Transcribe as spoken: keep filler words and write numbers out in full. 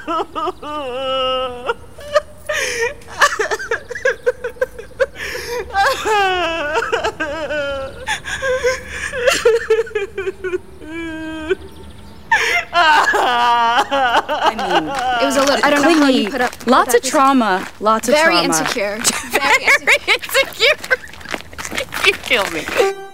I mean, it was a little. I don't know how you put up. Put Lots up of trauma. Lots of very trauma. Insecure. Very insecure. You kill me.